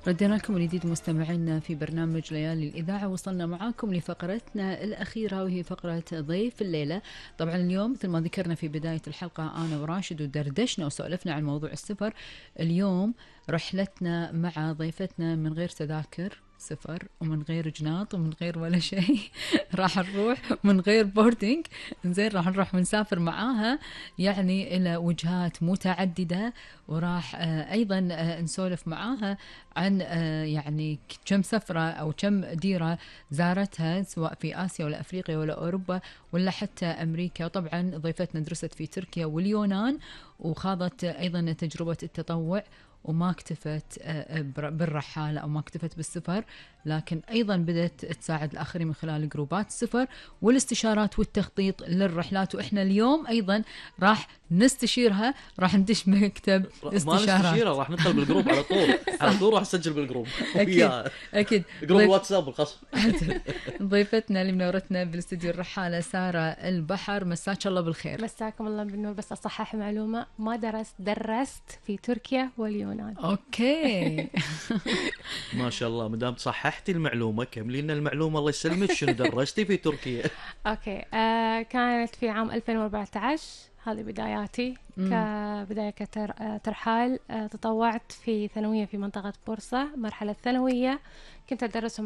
ردينا لكم من جديد مستمعينا في برنامج ليالي الإذاعة. وصلنا معاكم لفقرتنا الأخيرة وهي فقرة ضيف الليلة. طبعا اليوم مثل ما ذكرنا في بداية الحلقة أنا وراشد ودردشنا وسولفنا عن موضوع السفر. اليوم رحلتنا مع ضيفتنا من غير تذاكر سفر ومن غير جناط ومن غير ولا شيء راح نروح من غير بوردينج. زين راح نروح ونسافر معاها يعني إلى وجهات متعددة، وراح أيضا نسولف معاها عن يعني كم سفرة أو كم ديرة زارتها سواء في آسيا ولا أفريقيا ولا أوروبا ولا حتى أمريكا. وطبعا ضيفتنا درست في تركيا واليونان وخاضت أيضا تجربة التطوع، وما اكتفت بالرحالة أو ما اكتفت بالسفر، لكن أيضا بدأت تساعد الآخرين من خلال جروبات السفر والاستشارات والتخطيط للرحلات. وإحنا اليوم أيضا راح نستشيرها، راح ندش مكتب ما استشارات. نستشيره، راح ندخل بالجروب على طول على طول راح اسجل بالجروب. أكيد أكيد. جروب الواتساب الخاص. ضيفتنا اللي منورتنا بالاستديو الرحالة سارة البحر، مساك الله بالخير. مساكم الله بالنور. بس أصحح معلومة، ما درست في تركيا واليونان. أوكي. ما شاء الله، مدام صححتي المعلومة كملي لنا المعلومة الله يسلمك. شنو درستي في تركيا؟ أوكي. كانت في عام 2014، هذه بداياتي كبداية كترحال. تطوعت في ثانوية في منطقة بورصة، مرحلة ثانوية كنت أدرسهم